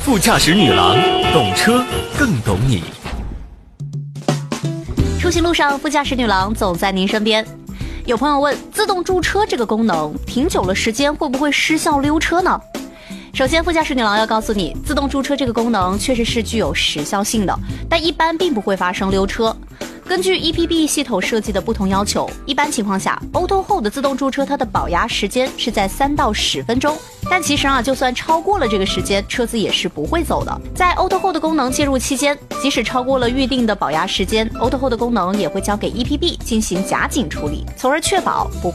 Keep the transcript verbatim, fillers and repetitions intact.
副驾驶女郎，懂车更懂你。 出行路上，副驾驶女郎总在您身边。有朋友问，自动驻车这个功能停久了时间会不会失效溜车呢？首先，副驾驶女郎要告诉你，自动驻车这个功能确实是具有时效性的，但一般并不会发生溜车。根据 E P B 系统设计的不同要求，一般情况下 Auto Hold 自动驻车它的保压时间是在三到十分钟，但其实啊，就算超过了这个时间，车子也是不会走的。在 Auto Hold 功能介入期间，即使超过了预定的保压时间， Auto Hold 功能也会交给 E P B 进行假紧处理，从而确保不